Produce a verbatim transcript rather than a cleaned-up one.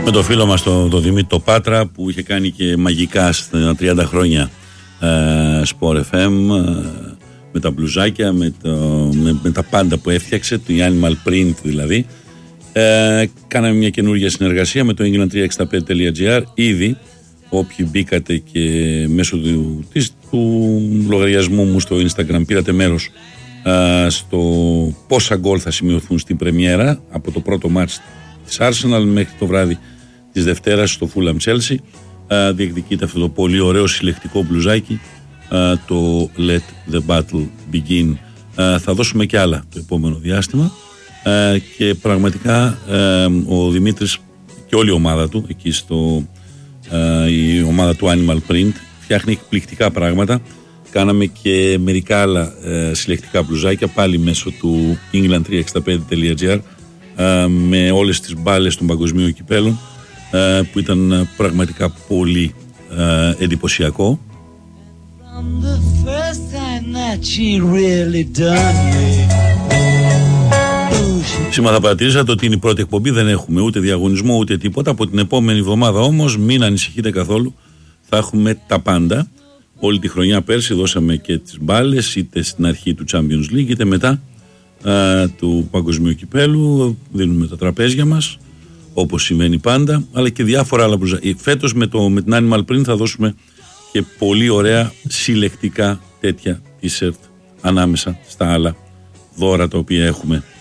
Με το φίλο μας τον το Δημήτρη το Πάτρα που είχε κάνει και μαγικά στα τριάντα χρόνια ε, Sport εφ εμ ε, με τα μπλουζάκια, με, το, με, με τα πάντα που έφτιαξε, το animal print δηλαδή. Ε, κάναμε μια καινούργια συνεργασία με το england τριακόσια εξήντα πέντε τελεία τζι άρ. Ήδη όποιοι μπήκατε και μέσω του, της, του λογαριασμού μου στο Instagram πήρατε μέρος ε, στο πόσα γκολ θα σημειωθούν στην πρεμιέρα από το πρώτο μάτς της Arsenal μέχρι το βράδυ της Δευτέρας στο Fulham Chelsea. Ε, διεκδικείται αυτό το πολύ ωραίο συλλεκτικό μπλουζάκι, ε, το Let the Battle Begin. Ε, θα δώσουμε και άλλα το επόμενο διάστημα. Uh, και πραγματικά uh, ο Δημήτρης και όλη η ομάδα του εκεί στο uh, η ομάδα του Animal Print φτιάχνει εκπληκτικά πράγματα. Κάναμε και μερικά άλλα uh, συλλεκτικά μπλουζάκια πάλι μέσω του england τριακόσια εξήντα πέντε τελεία τζι άρ uh, με όλες τις μπάλες των παγκοσμίων κυπέλων uh, που ήταν uh, πραγματικά πολύ uh, εντυπωσιακό. Σήμερα θα παρατηρήσατε ότι είναι η πρώτη εκπομπή, δεν έχουμε ούτε διαγωνισμό ούτε τίποτα. Από την επόμενη εβδομάδα όμως μην ανησυχείτε καθόλου, θα έχουμε τα πάντα. Όλη τη χρονιά πέρσι δώσαμε και τις μπάλες, είτε στην αρχή του Champions League είτε μετά α, του Παγκοσμίου Κυπέλου. Δίνουμε τα τραπέζια μας όπως συμβαίνει πάντα, αλλά και διάφορα άλλα μπλουζάκια. Φέτος με, το, με την Animal Print θα δώσουμε και πολύ ωραία συλλεκτικά τέτοια t-shirt ανάμεσα στα άλλα δώρα τα οποία έχουμε.